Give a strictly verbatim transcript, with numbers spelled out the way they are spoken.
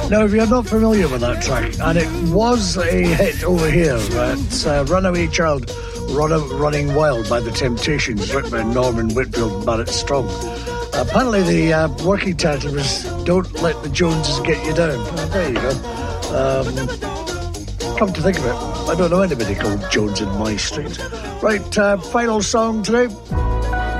Now, if you're not familiar with that track, and it was a hit over here, it's uh, Runaway Child, Run, Running Wild by The Temptations, written by Norman Whitfield and Barrett Strong. Apparently the uh, working title was Don't Let the Joneses Get You Down. Well, there you go. Um, come to think of it, I don't know anybody called Jones in my street. Right, uh, final song today.